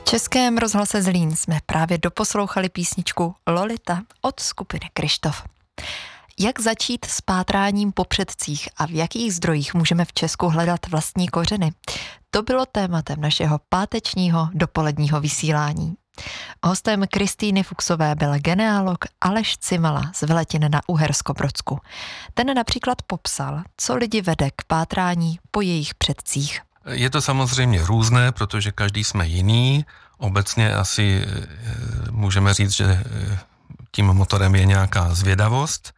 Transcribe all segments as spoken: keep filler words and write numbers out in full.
Českém rozhlase Zlín jsme právě doposlouchali písničku Lolita od skupiny Kryštof. Jak začít s pátráním po předcích a v jakých zdrojích můžeme v Česku hledat vlastní kořeny? To bylo tématem našeho pátečního dopoledního vysílání. Hostem Kristýny Fuchsové byl genealog Aleš Cimala z Veletin na Uherskobrodsku. Ten například popsal, co lidi vede k pátrání po jejich předcích. Je to samozřejmě různé, protože každý jsme jiný. Obecně asi můžeme říct, že tím motorem je nějaká zvědavost,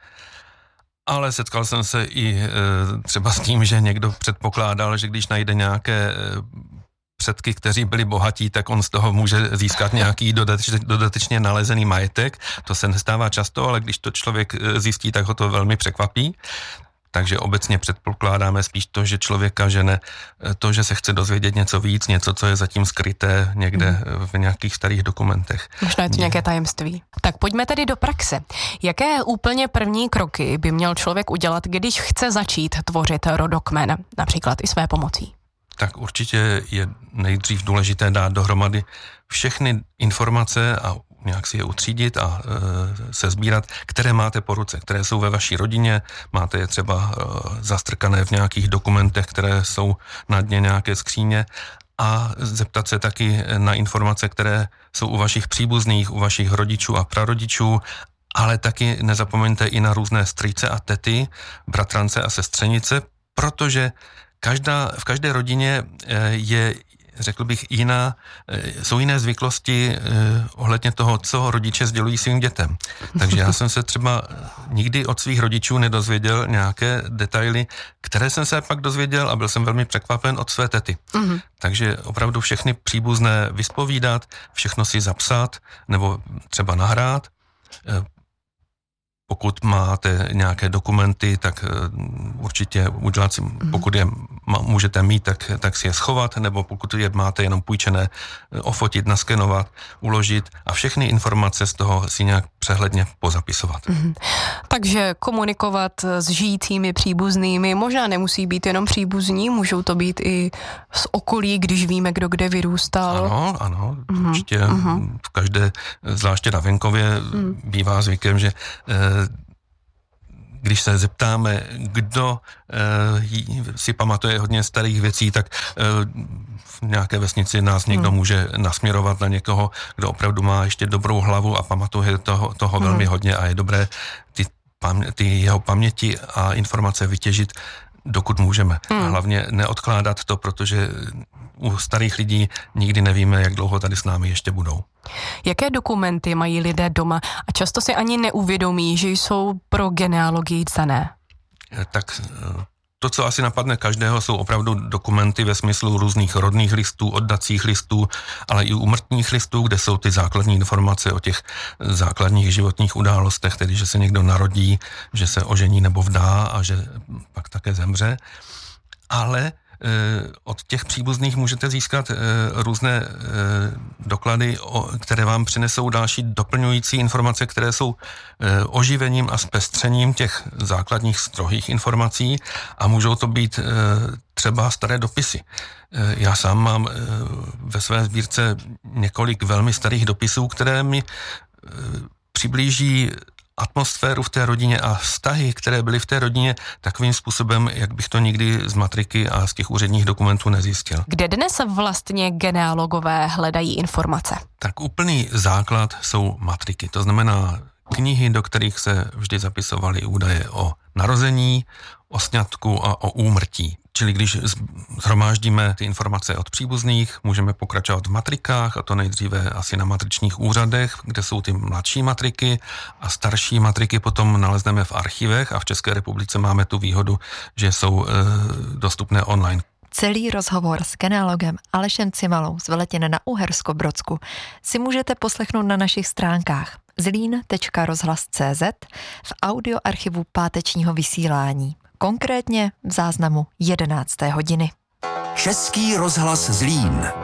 ale setkal jsem se i třeba s tím, že někdo předpokládal, že když najde nějaké předky, kteří byli bohatí, tak on z toho může získat nějaký dodatečně, dodatečně nalezený majetek. To se nestává často, ale když to člověk zjistí, tak ho to velmi překvapí. Takže obecně předpokládáme spíš to, že člověka žene to, že se chce dozvědět něco víc, něco, co je zatím skryté někde mm. v nějakých starých dokumentech. Možná je to nějaké tajemství. Tak pojďme tedy do praxe. Jaké úplně první kroky by měl člověk udělat, když chce začít tvořit rodokmen, například i své pomocí? Tak určitě je nejdřív důležité dát dohromady všechny informace a nějak si je utřídit a e, sezbírat, které máte po ruce, které jsou ve vaší rodině, máte je třeba e, zastrkané v nějakých dokumentech, které jsou na dně nějaké skříně, a zeptat se taky na informace, které jsou u vašich příbuzných, u vašich rodičů a prarodičů, ale taky nezapomeňte i na různé strýce a tety, bratrance a sestřenice, protože každá, v každé rodině je, řekl bych, jiná, jsou jiné zvyklosti ohledně toho, co rodiče sdělují svým dětem. Takže já jsem se třeba nikdy od svých rodičů nedozvěděl nějaké detaily, které jsem se pak dozvěděl a byl jsem velmi překvapen od své tety. Mm-hmm. Takže opravdu všechny příbuzné vyspovídat, všechno si zapsat nebo třeba nahrát. Pokud máte nějaké dokumenty, tak určitě udělat si, pokud je můžete mít, tak, tak si je schovat, nebo pokud je máte jenom půjčené, ofotit, naskenovat, uložit a všechny informace z toho si nějak přehledně pozapisovat. Mm-hmm. Takže komunikovat s žijícími příbuznými, možná nemusí být jenom příbuzní, můžou to být i z okolí, když víme, kdo kde vyrůstal. Ano, ano, mm-hmm. určitě mm-hmm. v každé, zvláště na venkově, mm. bývá zvykem, že když se zeptáme, kdo uh, si pamatuje hodně starých věcí, tak uh, v nějaké vesnici nás někdo hmm. může nasměrovat na někoho, kdo opravdu má ještě dobrou hlavu a pamatuje toho, toho hmm. velmi hodně a je dobré ty, pam, ty jeho paměti a informace vytěžit, dokud můžeme. Hmm. A hlavně neodkládat to, protože u starých lidí nikdy nevíme, jak dlouho tady s námi ještě budou. Jaké dokumenty mají lidé doma a často si ani neuvědomí, že jsou pro genealogii cenné? Tak to, co asi napadne každého, jsou opravdu dokumenty ve smyslu různých rodných listů, oddacích listů, ale i úmrtních listů, kde jsou ty základní informace o těch základních životních událostech, tedy že se někdo narodí, že se ožení nebo vdá a že pak také zemře. Ale od těch příbuzných můžete získat různé doklady, které vám přinesou další doplňující informace, které jsou oživením a zpestřením těch základních strohých informací a můžou to být třeba staré dopisy. Já sám mám ve své sbírce několik velmi starých dopisů, které mi přiblíží atmosféru v té rodině a vztahy, které byly v té rodině takovým způsobem, jak bych to nikdy z matriky a z těch úředních dokumentů nezjistil. Kde dnes vlastně genealogové hledají informace? Tak úplný základ jsou matriky, to znamená knihy, do kterých se vždy zapisovaly údaje o narození, o sňatku a o úmrtí. Čili když shromáždíme ty informace od příbuzných, můžeme pokračovat v matrikách, a to nejdříve asi na matričních úřadech, kde jsou ty mladší matriky, a starší matriky potom nalezneme v archivech a v České republice máme tu výhodu, že jsou e, dostupné online. Celý rozhovor s genealogem Alešem Cimalou z Veletin na Uherskobrodsku si můžete poslechnout na našich stránkách zlín tečka rozhlas tečka cé zet v audioarchivu pátečního vysílání, konkrétně v záznamu jedenácté hodiny. Český rozhlas Zlín.